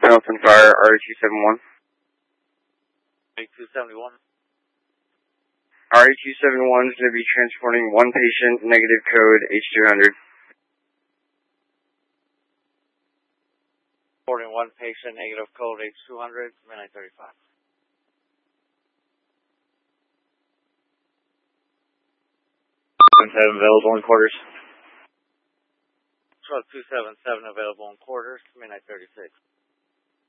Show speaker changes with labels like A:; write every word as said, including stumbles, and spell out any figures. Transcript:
A: Hamilton Fire, R A two seventy-one.
B: R A two seventy-one.
A: R A two seventy-one is going to be transporting one patient, negative code H two hundred.
B: Transporting one patient, negative code H two hundred, midnight thirty-five.
C: seven available in quarters.
B: Truck two seven seven available in quarters, midnight thirty-six.